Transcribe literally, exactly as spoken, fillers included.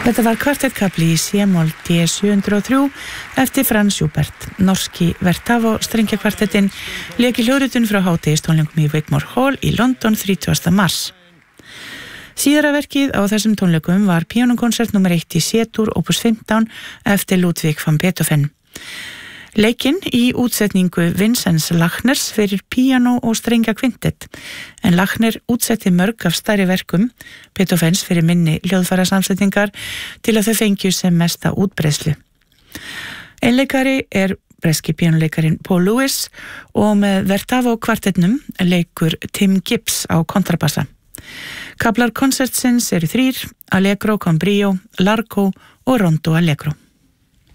Þetta var kvartettkafli í C-moll D sjö hundruð og þrjú eftir Franz Schubert. Norski Vertavo strengjakvartettin lék í hljóðritun frá hádegistónleikum í Wigmore Hall í London þrítugasta mars. Síðara verkið á þessum tónleikum var píanókonsert númer eitt í C-dur opus fimmtán eftir Ludwig van Beethoven. Leikinn í útsetningu Vincenz Lachners fyrir píanó og strengjakvintett, en Lachner útsetti mörg af stærri verkum Beethovens fyrir minni hljóðfærasamsetningar til að þau fengju sem mesta útbreiðslu. Einleikari er breski píanóleikarin Paul Lewis og með Vertavo kvartettnum leikur Tim Gibbs á kontrabassa. Kaflar konsertsins eru þrír, Allegro con brio, Largo og Rondo Allegro.